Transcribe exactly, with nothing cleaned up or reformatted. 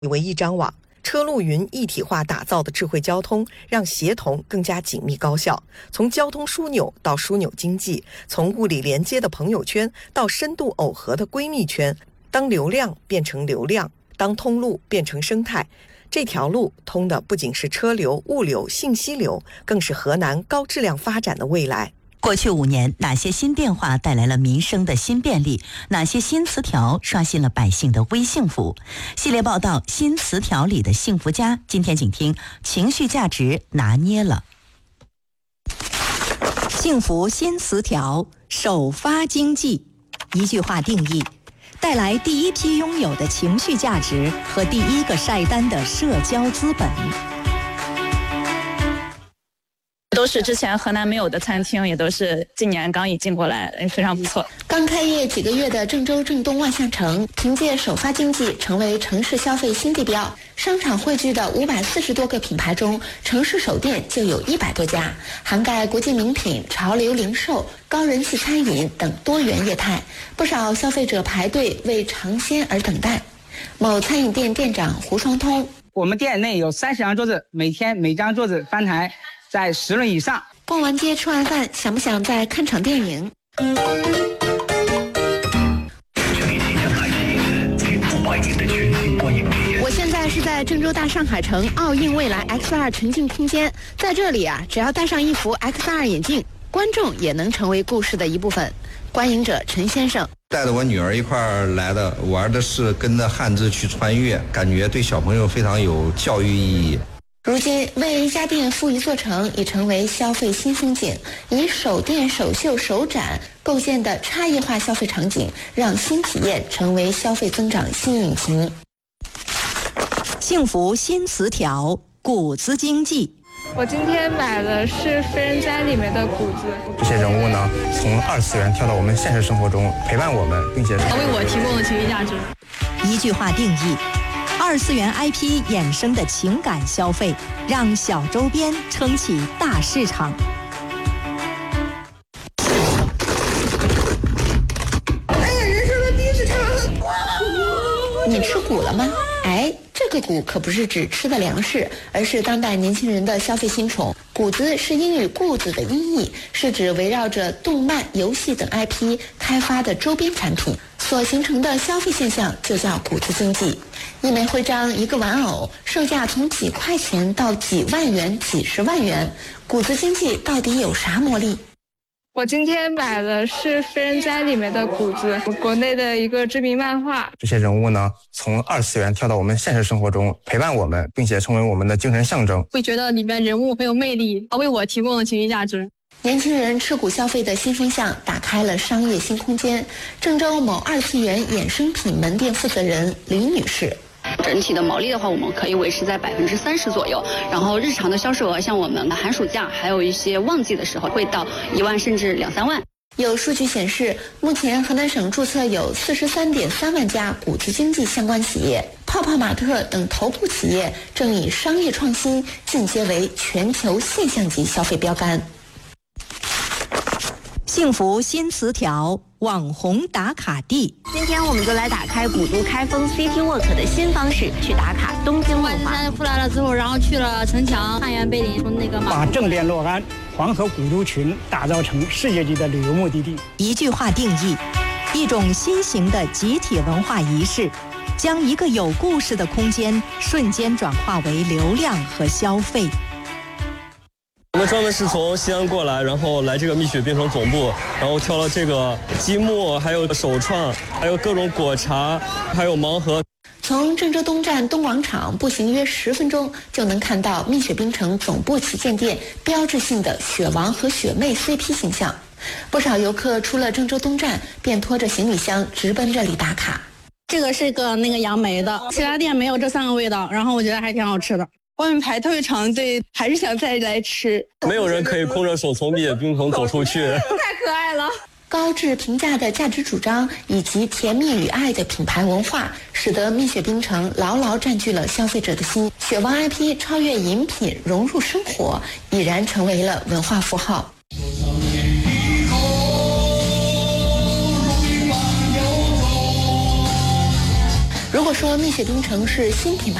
为一张网。车路云一体化打造的智慧交通，让协同更加紧密高效。从交通枢纽到枢纽经济，从物理连接的朋友圈到深度耦合的闺蜜圈，当流量变成流量，当通路变成生态，这条路通的不仅是车流、物流、信息流，更是河南高质量发展的未来。 过去五年，哪些新变化带来了民生的新便利？哪些新词条刷新了百姓的微幸福？系列报道《新词条里的幸福家》，今天请听情绪价值拿捏了。幸福新词条，首发经济。一句话定义：带来第一批拥有的情绪价值和第一个晒单的社交资本。 都是之前河南没有的餐厅，也都是今年刚引进过来，非常不错。 刚开业几个月的郑州郑东万象城，凭借首发经济成为城市消费新地标。商场汇聚的五百四十多个品牌中，城市首店就有一百多家，涵盖国际名品、潮流零售、高人气餐饮等多元业态。不少消费者排队为尝鲜而等待。某餐饮店店长胡双通： 我们店内有三十张桌子，每天每张桌子翻台在十轮以上。 逛完街吃完饭，想不想再看场电影？我现在是在郑州大上海城奥运未来 X 二 沉浸空间，在这里啊，只要戴上一副 X 二 眼镜，观众也能成为故事的一部分。观影者陈先生： 带着我女儿一块儿来的，玩的是跟着汉字去穿越，感觉对小朋友非常有教育意义。 如今，为一家店赋一座城已成为消费新风景。以首店、首秀、首展构建的差异化消费场景，让新体验成为消费增长新引擎。 幸福新词条，谷子经济。 我今天买的是《非人哉》里面的谷子。 这些人物呢，从二次元跳到我们现实生活中，陪伴我们，并且为我提供了情绪价值。 一句话定义：二次元 I P 衍生的情感消费，让小周边撑起大市场。 哎呀，人生的第一次吃完了，你吃谷了吗？哎，这个谷可不是指吃的粮食，而是当代年轻人的消费新宠。谷子是英语固子的音译，是指围绕着动漫、游戏等 I P 开发的周边产品所形成的消费现象，就叫谷子经济。一枚徽章，一个玩偶，售价从几块钱到几万元、几十万元。谷子经济到底有啥魔力？ 我今天买的是《非人哉》里面的谷子，国内的一个知名漫画。 这些人物呢，从二次元跳到我们现实生活中，陪伴我们，并且成为我们的精神象征。 会觉得里面人物很有魅力，为我提供了情绪价值。 年轻人吃谷消费的新风向打开了商业新空间。郑州某二次元衍生品门店负责人林女士： 整体的毛利的话，我们可以维持在百分之三十左右。然后日常的销售额，像我们寒暑假还有一些旺季的时候，会到一万甚至两三万。 有数据显示，目前河南省注册有四十三点三万家谷子经济相关企业，泡泡玛特等头部企业正以商业创新进阶为全球现象级消费标杆。 幸福新词条，网红打卡地。 今天我们就来打开古都开封 City Walk 的新方式，去打卡东京文化。 出来了之后，然后去了城墙、汉源碑林，那个把正汴洛安黄河古都群打造成世界级的旅游目的地。 一句话定义：一种新型的集体文化仪式，将一个有故事的空间瞬间转化为流量和消费。 我们专门是从西安过来，然后来这个蜜雪冰城总部，然后挑了这个积木，还有手创，还有各种果茶，还有盲盒。 从郑州东站东广场步行约十分钟，就能看到蜜雪冰城总部旗舰店标志性的雪王和雪妹 C P 形象。不少游客出了郑州东站，便拖着行李箱直奔这里打卡。 这个是个那个杨梅的，其他店没有这三个味道，然后我觉得还挺好吃的。 外面排特别长队，还是想再来吃。 没有人可以空着手从蜜雪冰城走出去。 太可爱了。 高质评价的价值主张以及甜蜜与爱的品牌文化，使得蜜雪冰城牢牢占据了消费者的心。雪王 I P 超越饮品，融入生活，已然成为了文化符号。如如果说蜜雪冰城是新品牌